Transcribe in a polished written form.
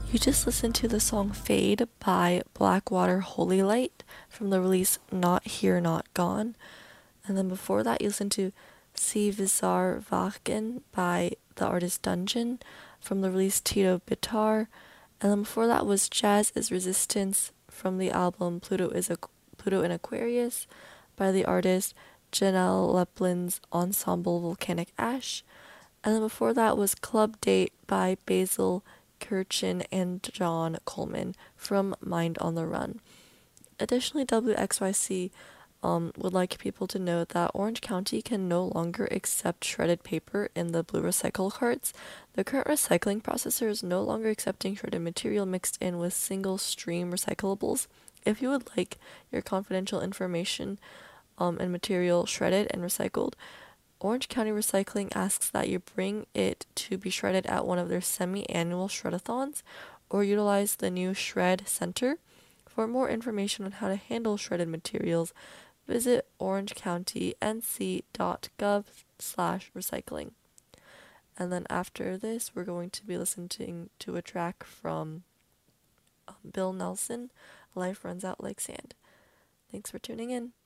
You just listened to the song Fade by Blackwater Holy Light from the release Not Here, Not Gone. And then before that, you listened to Si Visar Wagen by the artist Dungeon from the release Tito Bitar. And then before that was Jazz is Resistance from the album Pluto in Aquarius by the artist Janelle Leplin's ensemble Volcanic Ash. And then before that was Club Date by Basil Kirchin and John Coleman from Mind on the Run. Additionally, WXYC would like people to know that Orange County can no longer accept shredded paper in the blue recycle carts. The current recycling processor is no longer accepting shredded material mixed in with single stream recyclables. If you would like your confidential information and material shredded and recycled, Orange County Recycling asks that you bring it to be shredded at one of their semi-annual shredathons or utilize the new Shred Center. For more information on how to handle shredded materials, visit orangecountync.gov/recycling. And then after this, we're going to be listening to a track from Bill Nelson, Life Runs Out Like Sand. Thanks for tuning in.